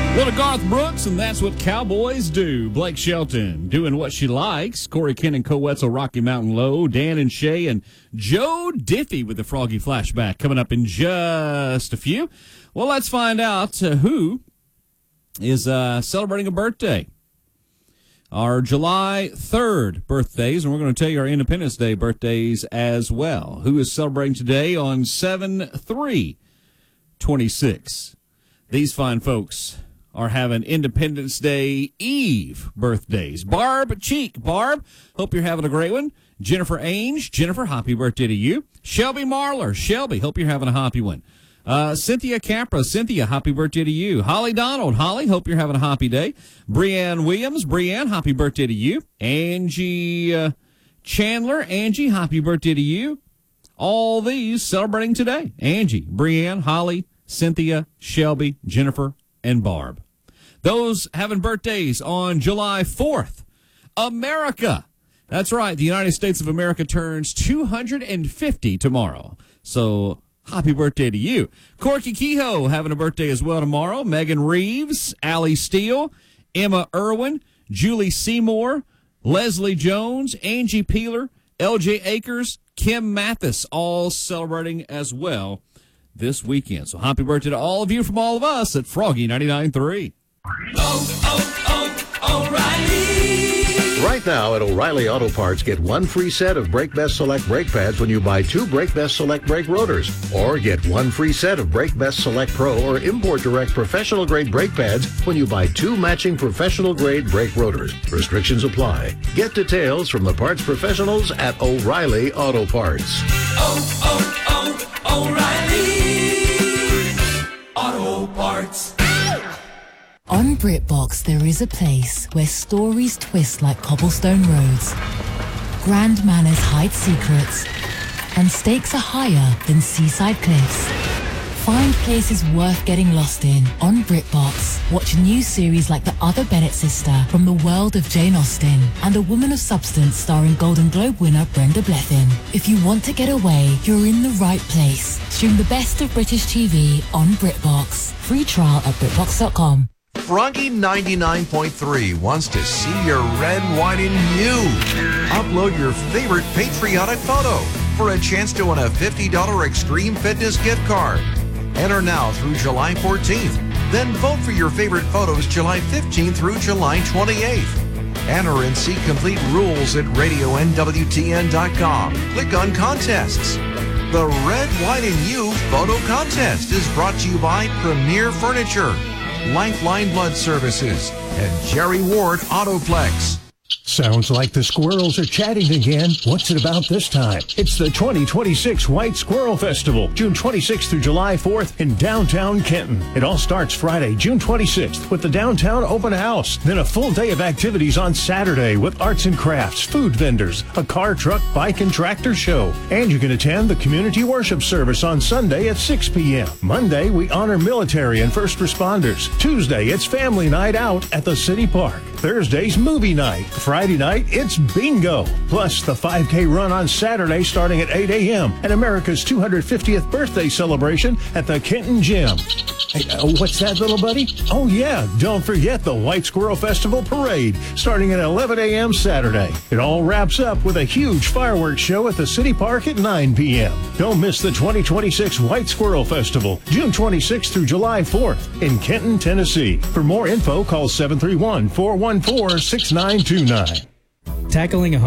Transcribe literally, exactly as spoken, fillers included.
Little Garth Brooks, and that's what cowboys do. Blake Shelton doing what she likes. Corey Ken and Co-Wetzel, Rocky Mountain Low. Dan and Shay and Joe Diffie with the Froggy Flashback coming up in just a few. Well, let's find out uh, who is uh, celebrating a birthday. Our July third birthdays, and we're going to tell you our Independence Day birthdays as well. Who is celebrating today on seven three twenty-six? These fine folks are having Independence Day Eve birthdays. Barb Cheek. Barb, hope you're having a great one. Jennifer Ainge. Jennifer, happy birthday to you. Shelby Marlar. Shelby, hope you're having a happy one. Uh, Cynthia Capra. Cynthia, happy birthday to you. Holly Donald. Holly, hope you're having a happy day. Brianne Williams. Brianne, happy birthday to you. Angie uh, Chandler. Angie, happy birthday to you. All these celebrating today. Angie, Brianne, Holly, Cynthia, Shelby, Jennifer, and Barb. Those having birthdays on July fourth. America. That's right. The United States of America turns two hundred fifty tomorrow. So happy birthday to you. Corky Kehoe having a birthday as well tomorrow. Megan Reeves, Allie Steele, Emma Irwin, Julie Seymour, Leslie Jones, Angie Peeler, L J Akers, Kim Mathis, all celebrating as well this weekend. So happy birthday to all of you from all of us at Froggy ninety-nine point three. Oh, oh, oh, O'Reilly! Right now at O'Reilly Auto Parts, get one free set of Brake Best Select brake pads when you buy two Brake Best Select brake rotors. Or get one free set of Brake Best Select Pro or Import Direct professional grade brake pads when you buy two matching professional grade brake rotors. Restrictions apply. Get details from the parts professionals at O'Reilly Auto Parts. Oh, oh, oh, O'Reilly Auto Parts. On BritBox, there is a place where stories twist like cobblestone roads, grand manners hide secrets, and stakes are higher than seaside cliffs. Find places worth getting lost in on BritBox. Watch new series like The Other Bennett Sister from the world of Jane Austen and A Woman of Substance starring Golden Globe winner Brenda Blethyn. If you want to get away, you're in the right place. Stream the best of British T V on BritBox. Free trial at BritBox dot com. Froggy ninety-nine point three wants to see your red, white, and you. Upload your favorite patriotic photo for a chance to win a fifty dollars Extreme Fitness gift card. Enter now through July fourteenth. Then vote for your favorite photos July fifteenth through July twenty-eighth. Enter and see complete rules at radio N W T N dot com. Click on Contests. The Red, White, and You Photo Contest is brought to you by Premier Furniture, Lifeline Blood Services, and Jerry Ward Autoplex. Sounds like the squirrels are chatting again. What's it about this time? It's the twenty twenty-six White Squirrel Festival, June twenty-sixth through July fourth in downtown Kenton. It all starts Friday, June twenty-sixth with the downtown open house. Then a full day of activities on Saturday with arts and crafts, food vendors, a car, truck, bike, and tractor show. And you can attend the community worship service on Sunday at six p.m. Monday, we honor military and first responders. Tuesday, it's family night out at the city park. Thursday's movie night. Friday night, it's bingo. Plus the five K run on Saturday starting at eight a.m. and America's two hundred fiftieth birthday celebration at the Kenton Gym. Hey, uh, what's that, little buddy? Oh, yeah, don't forget the White Squirrel Festival Parade starting at eleven a.m. Saturday. It all wraps up with a huge fireworks show at the city park at nine p.m. Don't miss the twenty twenty-six White Squirrel Festival, June twenty-sixth through July fourth in Kenton, Tennessee. For more info, call seven three one, four one four, six nine two nine. Tackling a